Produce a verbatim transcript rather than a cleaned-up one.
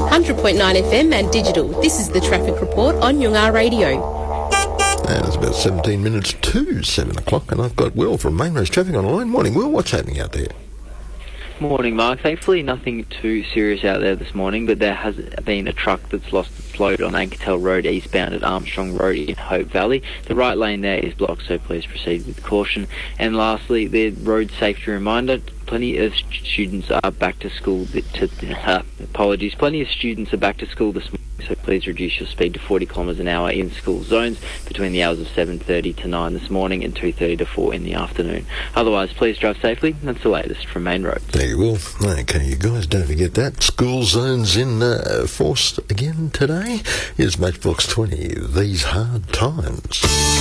one hundred point nine F M and digital. This is the Traffic Report on Yungar Radio. And it's about seventeen minutes to seven o'clock, and I've got Will from Main Roads Traffic on the line. Morning, Will. What's happening out there? Morning, Mark. Thankfully, nothing too serious out there this morning, but there has been a truck that's lost its load on Anketel Road eastbound at Armstrong Road in Hope Valley. The right lane there is blocked, so please proceed with caution. And lastly, the road safety reminder. Plenty of students are back to school. To, uh, apologies. Plenty of students are back to school this morning, so please reduce your speed to forty kilometres an hour in school zones between the hours of seven thirty to nine this morning and two thirty to four in the afternoon. Otherwise, please drive safely. That's the latest from Main Roads. There you will. Okay, you guys, don't forget that. School zones in uh, force again today. Here's Matchbox twenty. These hard times.